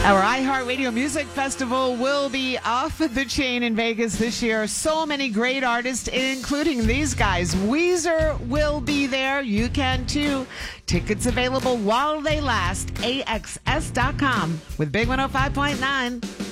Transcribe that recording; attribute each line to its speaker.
Speaker 1: Our iHeartRadio Music Festival will be off the chain in Vegas this year. So many great artists, including these guys. Weezer will be there. You can too. Tickets available while they last. AXS.com with Big 105.9.